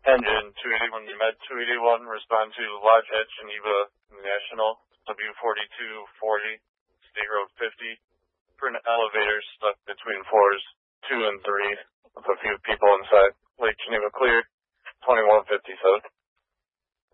Engine 281 Med 281, respond to Lodgehead, Geneva National, W4240, State Road 50, for an elevator stuck between floors 2 and 3 with a few people inside. Lake Geneva cleared.